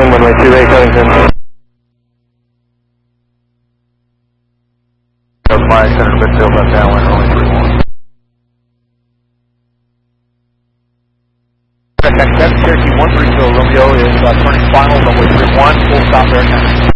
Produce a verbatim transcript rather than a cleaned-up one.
Cleveland, runway two eight, Covington. Flying center midfield, left downwind, runway three one. Next seven, Cherokee one three zero, Romeo is uh, turning final, runway three one, full stop there now.